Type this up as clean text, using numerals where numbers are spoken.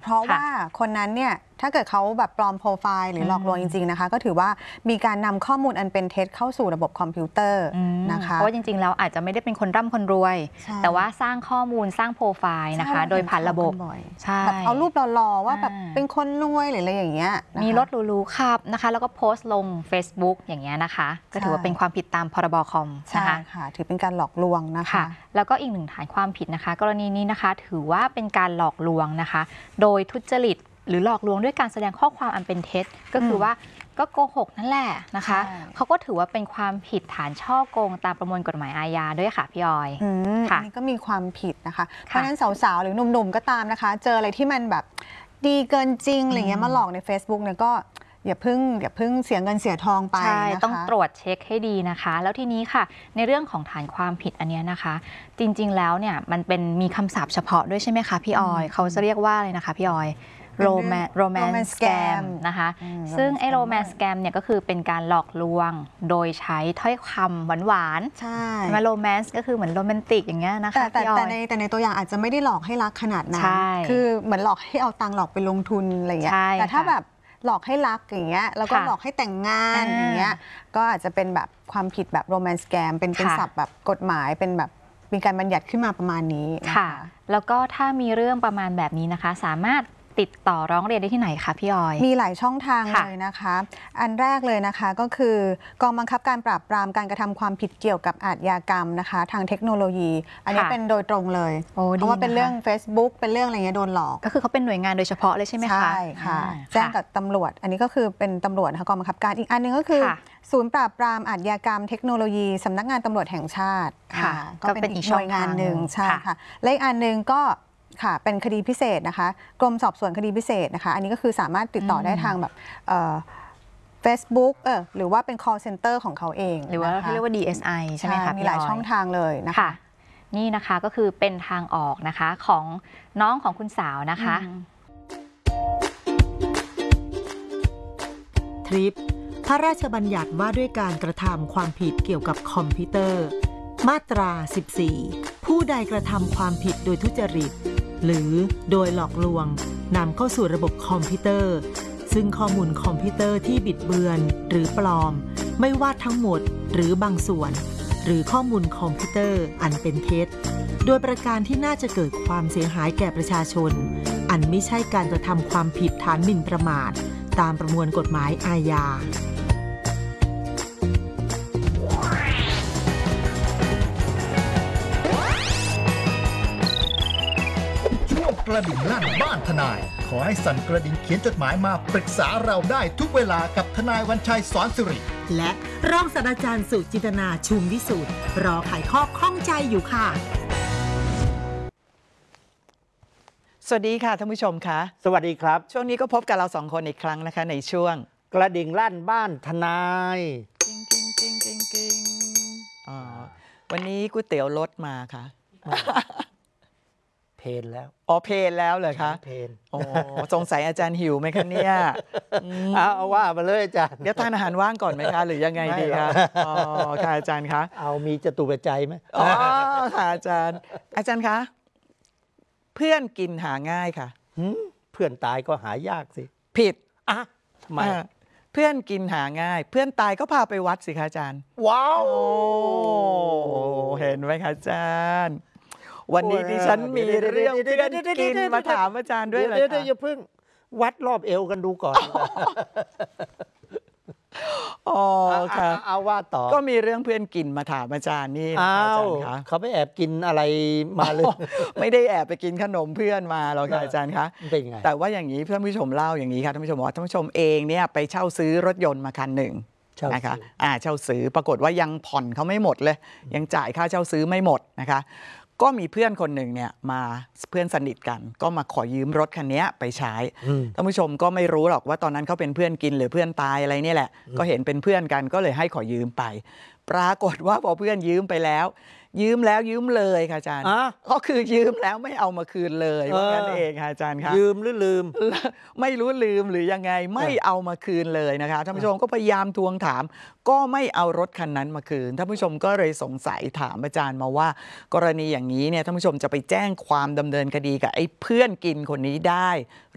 ราะว่าคนนั้นเนี่ยถ้าเกิดเขาแบบปลอมโปรไฟล์หรือหลอกลวงจริงๆนะคะก็ถือว่ามีการนำข้อมูลอันเป็นเท็จเข้าสู่ระบบคอมพิวเตอร์นะคะเพราะว่าจริงๆแล้วอาจจะไม่ได้เป็นคนร่ำคนรวยแต่ว่าสร้างข้อมูลสร้างโปรไฟล์นะคะโดยผ่านระบบใช่แบบเอารูปหล่อๆว่าแบบเป็นคนรวยหรืออะไรอย่างเงี้ยมีรถหรูๆขับนะคะแล้วก็โพสต์ลง Facebook อย่างเงี้ยนะคะก็ถือว่าเป็นความผิดตามพรบคอมนะคะค่ะถือเป็นการหลอกลวงนะคะแล้วก็อีกหนึ่งฐานความผิดนะคะกรณีนี้นะคะถือว่าเป็นการหลอกลวงนะคะโดยทุจริตหรือหลอกลวงด้วยการแสดงข้อความอันเป็นเท็จก็คือว่าก็โกหกนั่นแหละนะคะเขาก็ถือว่าเป็นความผิดฐานฉ้อโกงตามประมวลกฎหมายอาญาด้วยค่ะพี่ออยอันนี้ก็มีความผิดนะคะเพราะฉะนั้นสาวๆหรือหนุ่มๆก็ตามนะคะเจออะไรที่มันแบบดีเกินจริงอะไรเงี้ยมาหลอกใน Facebook เนี่ยก็อย่าเพิ่งเสียเงินเสียทองไปใช่ต้องตรวจเช็คให้ดีนะคะแล้วทีนี้ค่ะในเรื่องของฐานความผิดอันนี้นะคะจริงๆแล้วเนี่ยมันเป็นมีคำศัพท์เฉพาะด้วยใช่ไหมคะพี่ออยเขาจะเรียกว่าอะไรนะคะพี่ออยromance scam นะคะซึ่งไอ้ romance scam เนี่ยก็คือเป็นการหลอกลวงโดยใช้ถ้อยคำหวานๆใช่ไหม romance ก็คือเหมือนโรแมนติกอย่างเงี้ยนะคะแต่ในตัวอย่างอาจจะไม่ได้หลอกให้รักขนาดนั้นคือเหมือนหลอกให้เอาตังค์หลอกไปลงทุนอะไรอย่างเงี้ยแต่ถ้าแบบหลอกให้รักอย่างเงี้ยแล้วก็หลอกให้แต่งงานอย่างเงี้ยก็อาจจะเป็นแบบความผิดแบบ romance scam เป็นศัพท์แบบกฎหมายเป็นแบบมีการบัญญัติขึ้นมาประมาณนี้ค่ะแล้วก็ถ้ามีเรื่องประมาณแบบนี้นะคะสามารถติดต่อร้องเรียนได้ที่ไหนคะพี่ออยมีหลายช่องทางเลยนะคะอันแรกเลยนะคะก็คือกองบังคับการปราบปรามการกระทำความผิดเกี่ยวกับอาชญากรรมนะคะทางเทคโนโลยีอันนี้เป็นโดยตรงเลยเพราะว่าเป็นเรื่อง Facebook เป็นเรื่องอะไรเงี้ยโดนหลอกก็คือเขาเป็นหน่วยงานโดยเฉพาะเลยใช่ไหมคะใช่ค่ะแจ้งกับตำรวจอันนี้ก็คือเป็นตำรวจนะคะกองบังคับการอีกอันนึงก็คือศูนย์ปราบปรามอาชญากรรมเทคโนโลยีสำนักงานตำรวจแห่งชาติก็เป็นอีกหน่วยงานหนึ่งใช่ค่ะและอีกอันนึงก็ค่ะเป็นคดีพิเศษนะคะกรมสอบสวนคดีพิเศษนะคะอันนี้ก็คือสามารถติดต่อได้ทางแบบFacebook หรือว่าเป็น call center ของเขาเองหรือว่าเรียกว่า DSI ใช่ไหมคะมีหลายช่องทางเลยนะคะนี่นะคะก็คือเป็นทางออกนะคะของน้องของคุณสาวนะคะทริปพระราชบัญญัติว่าด้วยการกระทำความผิดเกี่ยวกับคอมพิวเตอร์มาตรา 14 ผู้ใดกระทำความผิดโดยทุจริตหรือโดยหลอกลวงนำเข้าสู่ระบบคอมพิวเตอร์ซึ่งข้อมูลคอมพิวเตอร์ที่บิดเบือนหรือปลอมไม่ว่าทั้งหมดหรือบางส่วนหรือข้อมูลคอมพิวเตอร์อันเป็นเท็จโดยประการที่น่าจะเกิดความเสียหายแก่ประชาชนอันไม่ใช่การกระทำความผิดฐานหมิ่นประมาทตามประมวลกฎหมายอาญากระดิ่งลั่นบ้านทนายขอให้สั่นกระดิ่งเขียนจดหมายมาปรึกษาเราได้ทุกเวลากับทนายวันชัยสอนสิริและรองศาสตราจารย์สุจินตนาชุมวิสุทธิ์รอไขข้อข้องใจอยู่ค่ะสวัสดีค่ะท่านผู้ชมคะสวัสดีครับช่วงนี้ก็พบกับเราสองคนอีกครั้งนะคะในช่วงกระดิ่งลั่นบ้านทนายวันนี้ก๋วยเตี๋ยวรสมาค่ะเพลแล้วเพลแล้วเหรอคะเพลสงสัยอาจารย์หิวไหมคะเนี่ยเอาว่ามาเลยอาจารย์เดี๋ยวทานอาหารว่างก่อนไหมคะหรือยังไงดีคะค่ะอาจารย์คะเอามีจตุปัจจัยไหมค่ะอาจารย์คะเพื่อนกินหาง่ายค่ะเพื่อนตายก็หายากสิผิดทำไมเพื่อนกินหาง่ายเพื่อนตายก็พาไปวัดสิคะอาจารย์ว้าวเห็นไหมคะอาจารย์วันนี้ดิฉันมีเรื่องเพื่อนกินมาถามอาจารย์ด้วยเลยค่ะเดี๋ยวอย่าเพิ่งวัดรอบเอวกันดูก่อนค่ะเอาว่าต่อก็มีเรื่องเพื่อนกินมาถามอาจารย์นี่อาจารย์คะเขาไม่แอบกินอะไรมาเลยไม่ได้แอบไปกินขนมเพื่อนมาหรอกค่ะอาจารย์คะเป็นไงแต่ว่าอย่างนี้เพื่อนผู้ชมเล่าอย่างนี้ค่ะท่านผู้ชมว่าท่านผู้ชมเองเนี่ยไปเช่าซื้อรถยนต์มาคันหนึ่งนะคะเช่าซื้อปรากฏว่ายังผ่อนเขาไม่หมดเลยยังจ่ายค่าเช่าซื้อไม่หมดนะคะก็มีเพื่อนคนหนึ่งเนี่ยมาเพื่อนสนิทกันก็มาขอยืมรถคันนี้ไปใช้ท่านผู้ชมก็ไม่รู้หรอกว่าตอนนั้นเขาเป็นเพื่อนกินหรือเพื่อนตายอะไรนี่แหละก็เห็นเป็นเพื่อนกันก็เลยให้ขอยืมไปปรากฏว่าพอเพื่อนยืมไปแล้วยืมแล้วยืมเลยค่ะอาจารย์ก็คือยืมแล้วไม่เอามาคืนเลยว่างั้นเองค่ะอาจารย์ครับยืมหรือลืมไม่รู้ลืมหรือยังไงไม่เอามาคืนเลยนะคะท่านผู้ชมก็พยายามทวงถามก็ไม่เอารถคันนั้นมาคืนท่านผู้ชมก็เลยสงสัยถามอาจารย์มาว่ากรณีอย่างนี้เนี่ยท่านผู้ชมจะไปแจ้งความดำเนินคดีกับไอ้เพื่อนกินคนนี้ได้